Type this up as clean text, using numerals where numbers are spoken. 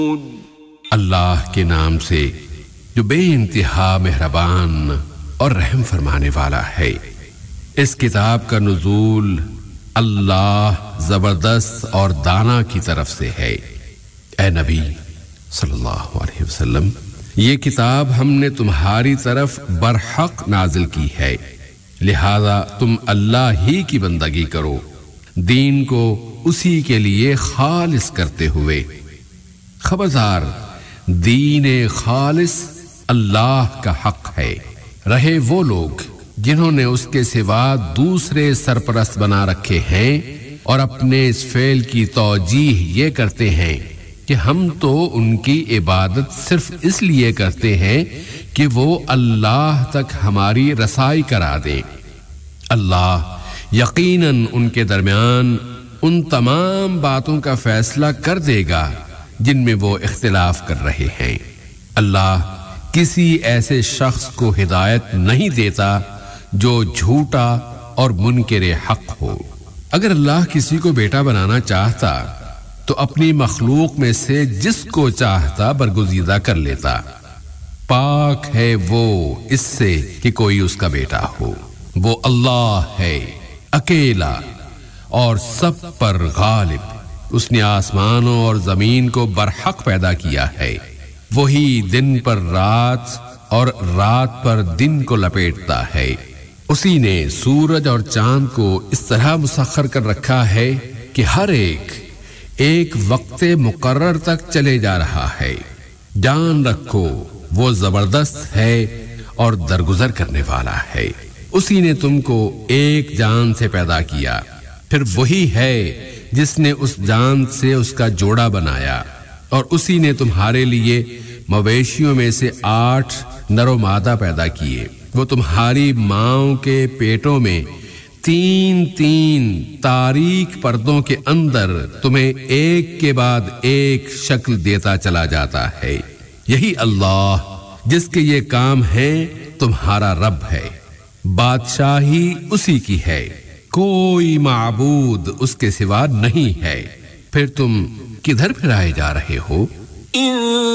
اللہ کے نام سے جو بے انتہا مہربان اور رحم فرمانے والا ہے۔ اس کتاب کا نزول اللہ زبردست اور دانا کی طرف سے ہے۔ اے نبی صلی اللہ علیہ وسلم، یہ کتاب ہم نے تمہاری طرف برحق نازل کی ہے، لہذا تم اللہ ہی کی بندگی کرو، دین کو اسی کے لیے خالص کرتے ہوئے۔ خبردار، دین خالص اللہ کا حق ہے۔ رہے وہ لوگ جنہوں نے اس کے سوا دوسرے سرپرست بنا رکھے ہیں اور اپنے اس فعل کی توجیح یہ کرتے ہیں کہ ہم تو ان کی عبادت صرف اس لیے کرتے ہیں کہ وہ اللہ تک ہماری رسائی کرا دیں۔ اللہ یقیناً ان کے درمیان ان تمام باتوں کا فیصلہ کر دے گا جن میں وہ اختلاف کر رہے ہیں۔ اللہ کسی ایسے شخص کو ہدایت نہیں دیتا جو جھوٹا اور منکر حق ہو۔ اگر اللہ کسی کو بیٹا بنانا چاہتا تو اپنی مخلوق میں سے جس کو چاہتا برگزیدہ کر لیتا۔ پاک ہے وہ اس سے کہ کوئی اس کا بیٹا ہو۔ وہ اللہ ہے اکیلا اور سب پر غالب۔ اس نے آسمانوں اور زمین کو برحق پیدا کیا ہے۔ وہی دن پر رات اور رات پر دن کو لپیٹتا ہے۔ اسی نے سورج اور چاند کو اس طرح مسخر کر رکھا ہے کہ ہر ایک وقت مقرر تک چلے جا رہا ہے۔ جان رکھو وہ زبردست ہے اور درگزر کرنے والا ہے۔ اسی نے تم کو ایک جان سے پیدا کیا، پھر وہی ہے جس نے اس جان سے اس کا جوڑا بنایا، اور اسی نے تمہارے لیے مویشیوں میں سے 8 نر و مادہ پیدا کیے۔ وہ تمہاری ماؤں کے پیٹوں میں 3 تاریک پردوں کے اندر تمہیں ایک کے بعد ایک شکل دیتا چلا جاتا ہے۔ یہی اللہ جس کے یہ کام ہے تمہارا رب ہے۔ بادشاہی اسی کی ہے، کوئی معبود اس کے سوا نہیں ہے۔ پھر تم کدھر پھرائے جا رہے ہو؟